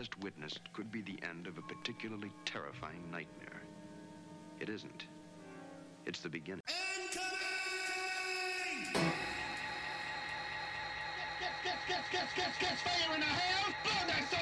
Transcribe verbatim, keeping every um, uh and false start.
just witnessed could be the end of a particularly terrifying nightmare. It isn't. It's the beginning. Incoming! Get, get, get, get, get, get, get fire in the house! Blow that son